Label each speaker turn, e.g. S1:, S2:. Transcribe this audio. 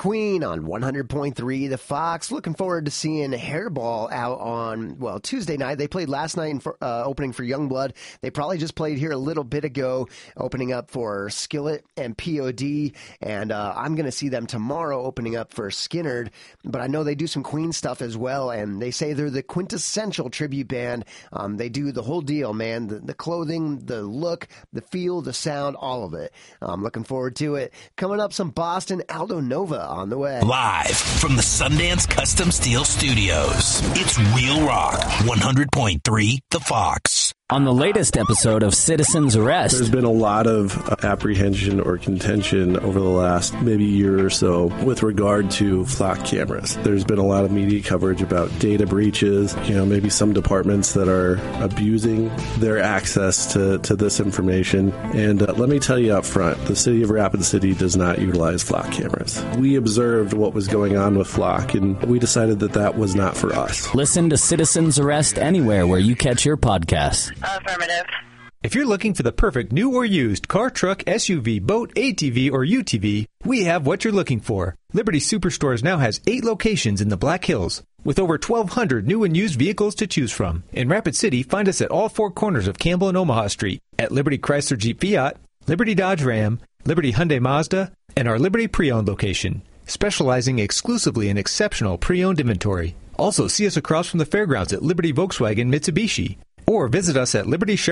S1: Queen on 100.3 The Fox. Looking forward to seeing Hairball out on, Tuesday night. They played last night opening for Youngblood. They probably just played here a little bit ago, opening up for Skillet and POD. And I'm going to see them tomorrow opening up for Skinnerd. But I know they do some Queen stuff as well. And they say they're the quintessential tribute band. They do the whole deal, man. The clothing, the look, the feel, the sound, all of it. I'm looking forward to it. Coming up, some Boston Aldo Nova on the way.
S2: Live from the Sundance Custom Steel Studios, it's Real Rock 100.3 The Fox.
S3: On the latest episode of Citizen's Arrest,
S4: there's been a lot of apprehension or contention over the last maybe year or so with regard to flock cameras. There's been a lot of media coverage about data breaches, maybe some departments that are abusing their access to this information. And let me tell you up front, the city of Rapid City does not utilize flock cameras. We observed what was going on with flock, and we decided that was not for us.
S3: Listen to Citizen's Arrest anywhere where you catch your podcasts.
S5: Affirmative.
S6: If you're looking for the perfect new or used car, truck, SUV, boat, ATV, or UTV, we have what you're looking for. Liberty Superstores now has 8 locations in the Black Hills, with over 1,200 new and used vehicles to choose from. In Rapid City, find us at all 4 corners of Campbell and Omaha Street, at Liberty Chrysler Jeep Fiat, Liberty Dodge Ram, Liberty Hyundai Mazda, and our Liberty Pre-Owned location, specializing exclusively in exceptional pre-owned inventory. Also, see us across from the fairgrounds at Liberty Volkswagen Mitsubishi, or visit us at Liberty